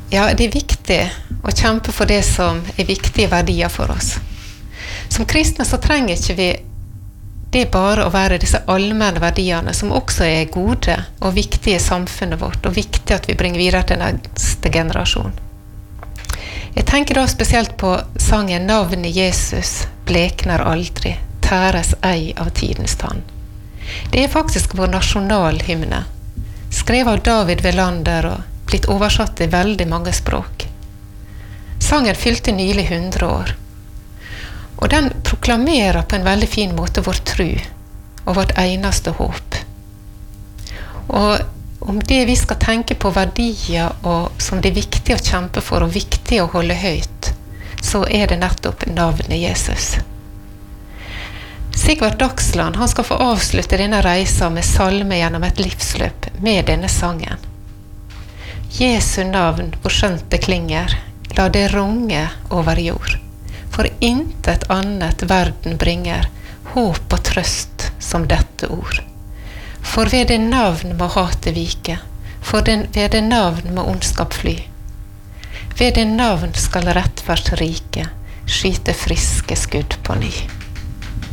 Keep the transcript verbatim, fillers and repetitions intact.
Ja, det er viktig å kjempe for det som er viktige verdier for oss. Som kristne så trenger ikke vi det bare å være disse allmenne verdiene som også er gode og viktige i samfunnet vårt, og viktig at vi bringer videre til neste generasjon. Jeg tenker da spesielt på sangen «Navnet Jesus blekner aldri, tæres ei av tidens tann». Det er faktisk vår nasjonalhymne, skrevet av David Velander og blitt oversatt til veldig mange språk. Sangen fylte nylig hundre år, og den proklamerer på en veldig fin måte vår tro og vårt eneste håp. Og om det vi skal tenke på verdier og som det er viktig å kjempe for og viktig å holde høyt, så er det nettopp navnet Jesus. Sigvard Dagsland, han skal få avslutte denne reisa med salme gjennom et livsløp med denne sangen. Jesu navn, hvor skjønt det klinger, la det runge over jord. For intet annet verden bringer, håp og trøst som dette ord. For ved det navn må hatet vike, for den, ved det navn må ondskap fly. Ved det navn skal rettferds rike, skyte friske skudd på ny.